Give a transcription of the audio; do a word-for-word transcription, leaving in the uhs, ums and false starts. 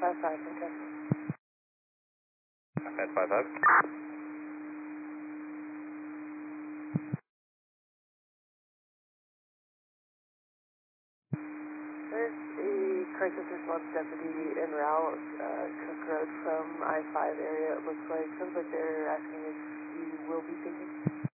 five five, okay. Med five five. There's a crisis response deputy en route, uh, Cook Road from I five area, it looks like. Sounds like they're asking if you will be taking